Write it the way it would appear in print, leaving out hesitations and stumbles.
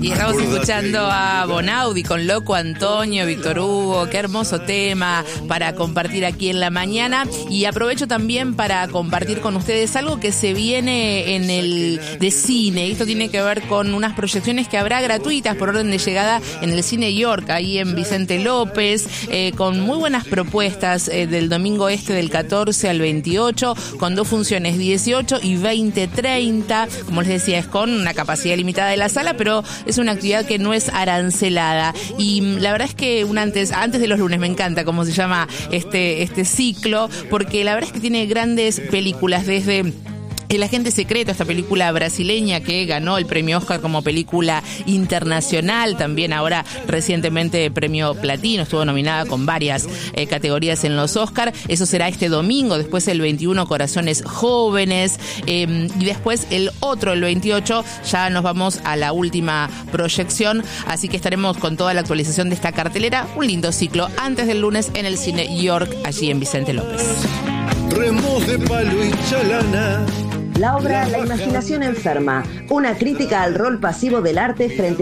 Y estamos escuchando a Bonaudi con Loco Antonio, Víctor Hugo. Qué hermoso tema para compartir aquí en la mañana. Y aprovecho también para compartir con ustedes algo que se viene en el de cine. Esto tiene que ver con unas proyecciones que habrá gratuitas por orden de llegada en el Cine York, ahí en Vicente López, con muy buenas propuestas del domingo del 14 al 28, con 2 funciones, 18 y 20:30. Como les decía, es con una capacidad limitada de la sala, pero es una actividad que no es arancelada. Y la verdad es que antes de los lunes, me encanta cómo se llama este ciclo, porque la verdad es que tiene grandes películas, desde El Agente Secreto, esta película brasileña que ganó el premio Oscar como película internacional, también ahora recientemente premio Platino, estuvo nominada con varias categorías en los Oscar. Eso será este domingo, después el 21 Corazones Jóvenes, y después el 28 ya nos vamos a la última proyección, así que estaremos con toda la actualización de esta cartelera, un lindo ciclo antes del lunes en el Cine York, allí en Vicente López. Remos de palo y chalana. La obra La imaginación enferma, una crítica al rol pasivo del arte frente